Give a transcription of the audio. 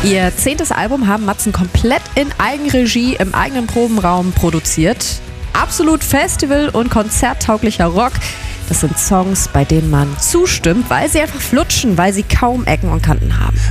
Ihr 10. Album haben Matzen komplett in Eigenregie im eigenen Probenraum produziert. Absolut festival- und konzerttauglicher Rock. Das sind Songs, bei denen man zustimmt, weil sie einfach flutschen, weil sie kaum Ecken und Kanten haben.